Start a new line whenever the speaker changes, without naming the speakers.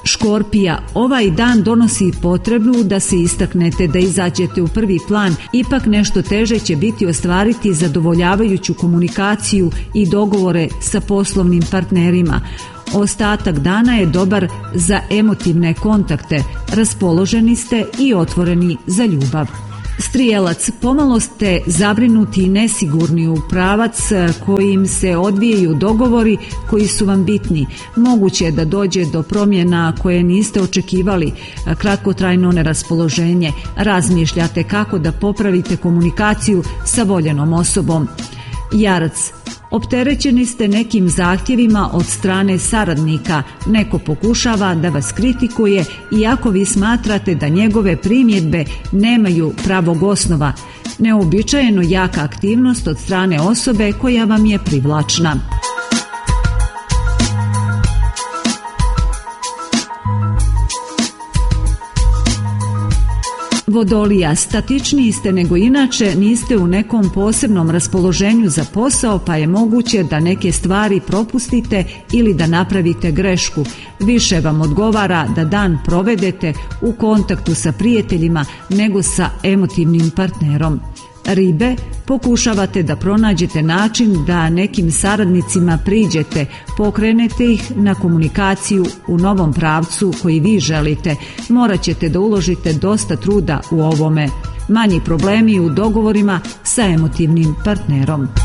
Škorpija, ovaj dan donosi potrebu da se istaknete, da izađete u prvi plan, ipak nešto teže će biti ostvariti zadovoljavajuću komunikaciju i dogovore sa poslovnim partnerima. Ostatak dana je dobar za emotivne kontakte, raspoloženi ste i otvoreni za ljubav. Strijelac, pomalo ste zabrinuti i nesigurni u pravac kojim se odvijaju dogovori koji su vam bitni. Moguće je da dođe do promjena koje niste očekivali, kratkotrajno neraspoloženje, razmišljate kako da popravite komunikaciju sa voljenom osobom. Jarac, opterećeni ste nekim zahtjevima od strane saradnika, neko pokušava da vas kritikuje iako vi smatrate da njegove primjedbe nemaju pravog osnova. Neuobičajeno jaka aktivnost od strane osobe koja vam je privlačna. Vodolija, statičniji ste nego inače, niste u nekom posebnom raspoloženju za posao, pa je moguće da neke stvari propustite ili da napravite grešku. Više vam odgovara da dan provedete u kontaktu sa prijateljima nego sa emotivnim partnerom. Ribe, pokušavate da pronađete način da nekim saradnicima priđete, pokrenete ih na komunikaciju u novom pravcu koji vi želite. Morat ćete da uložite dosta truda u ovome. Manji problemi u dogovorima sa emotivnim partnerom.